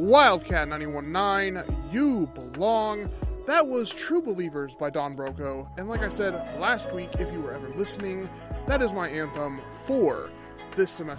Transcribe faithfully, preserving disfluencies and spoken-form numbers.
Wildcat ninety-one point nine, You Belong. That was True Believers by Don Broco, and like I said last week, if you were ever listening, that is my anthem for this semester.